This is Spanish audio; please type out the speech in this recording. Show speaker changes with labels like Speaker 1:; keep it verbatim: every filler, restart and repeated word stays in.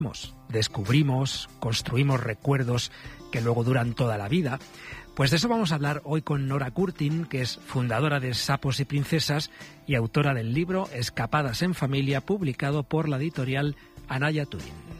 Speaker 1: descubrimos, construimos recuerdos que luego duran toda la vida. Pues de eso vamos a hablar hoy con Nora Curtin, que es fundadora de Sapos y Princesas y autora del libro Escapadas en Familia, publicado por la editorial Anaya Turín.